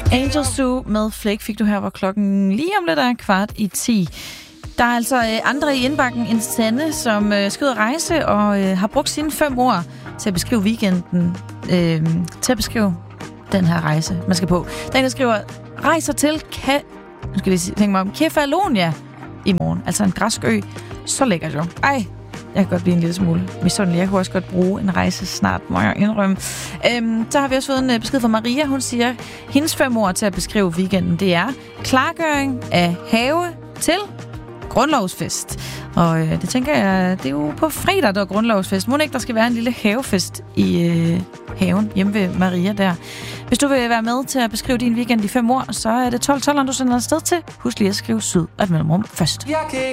Angel Zoo med Flake fik du her, hvor klokken lige om lidt er 9:15. Der er altså andre i indbakken end Sanne, som skal ud at rejse og har brugt sine 5 ord til at beskrive weekenden. Til at beskrive den her rejse, man skal på. Der er en, der skriver, rejser til Kefalonia i morgen. Altså en græsk ø. Så lækkert jo. Ej, jeg kan godt blive en lille smule misundelig. Jeg kunne også godt bruge en rejse snart, må jeg indrømme. Så har vi også fået en besked fra Maria. Hun siger, hendes 5 ord til at beskrive weekenden, det er klargøring af have til grundlovsfest. Og det tænker jeg, det er jo på fredag, der er grundlovsfest. Må ikke, der skal være en lille havefest i haven hjemme ved Maria der. Hvis du vil være med til at beskrive din weekend i 5 ord, så er det 12 du sender afsted til. Husk lige at skrive syd og et mellemrum først.